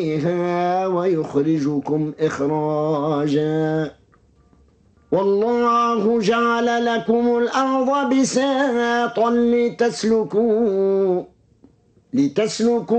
ويخرجكم إخراجا. والله جعل لكم الأرض بساطا لتسلكوا